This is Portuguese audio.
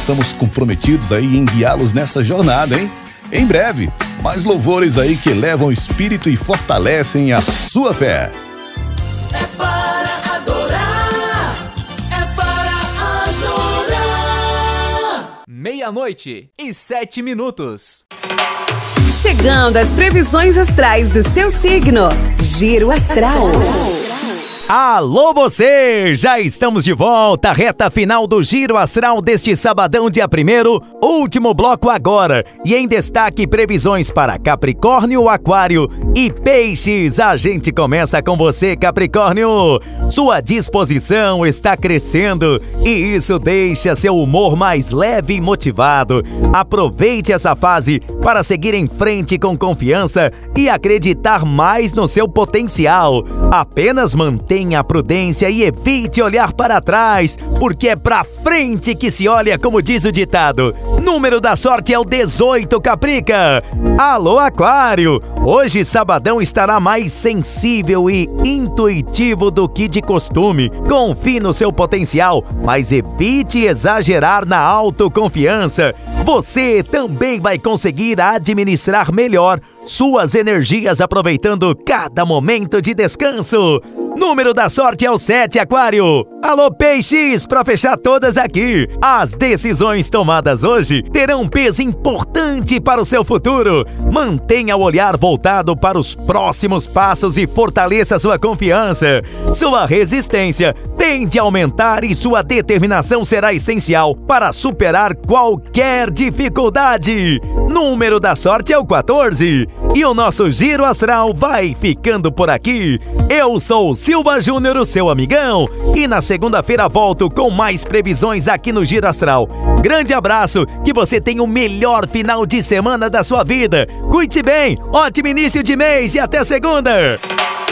estamos comprometidos aí em guiá-los nessa jornada, hein? Em breve, mais louvores aí que elevam o espírito e fortalecem a sua fé. É para adorar, é para adorar. 00:07. Chegando às previsões astrais do seu signo. Giro Astral. Alô você! Já estamos de volta, reta final do Giro Astral deste sabadão, dia 1º, último bloco agora. E em destaque, previsões para Capricórnio, Aquário e Peixes. A gente começa com você, Capricórnio. Sua disposição está crescendo e isso deixa seu humor mais leve e motivado. Aproveite essa fase para seguir em frente com confiança e acreditar mais no seu potencial. Apenas mantenha a prudência e evite olhar para trás, porque é pra frente que se olha, como diz o ditado. Número da sorte é o 18, Caprica. Alô, Aquário. Hoje, sabadão estará mais sensível e intuitivo do que de costume. Confie no seu potencial, mas evite exagerar na autoconfiança. Você também vai conseguir administrar melhor suas energias, aproveitando cada momento de descanso. Número da sorte é o 7, Aquário. Alô, Peixes, para fechar todas aqui. As decisões tomadas hoje terão um peso importante para o seu futuro. Mantenha o olhar voltado para os próximos passos e fortaleça sua confiança. Sua resistência tende a aumentar e sua determinação será essencial para superar qualquer dificuldade. Número da sorte é o 14. E o nosso Giro Astral vai ficando por aqui. Eu sou o Silva Júnior, o seu amigão, e na segunda-feira volto com mais previsões aqui no Giro Astral. Grande abraço, que você tenha o melhor final de semana da sua vida. Cuide-se bem, ótimo início de mês e até segunda!